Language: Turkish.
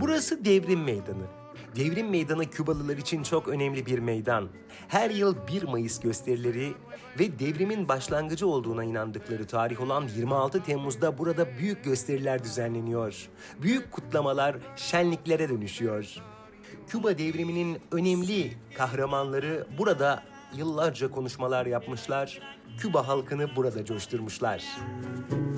Burası Devrim Meydanı. Devrim Meydanı Kübalılar için çok önemli bir meydan. Her yıl 1 Mayıs gösterileri ve devrimin başlangıcı olduğuna inandıkları tarih olan 26 Temmuz'da burada büyük gösteriler düzenleniyor. Büyük kutlamalar şenliklere dönüşüyor. Küba devriminin önemli kahramanları burada yıllarca konuşmalar yapmışlar. Küba halkını burada coşturmuşlar.